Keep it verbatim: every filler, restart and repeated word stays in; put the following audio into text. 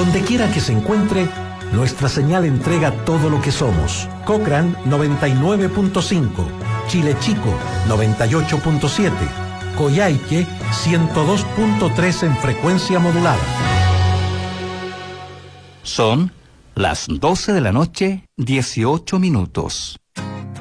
Donde quiera que se encuentre, nuestra señal entrega todo lo que somos. Cochrane noventa y nueve punto cinco, Chile Chico noventa y ocho punto siete, Coyhaique ciento dos punto tres en frecuencia modulada. Son las doce de la noche, dieciocho minutos.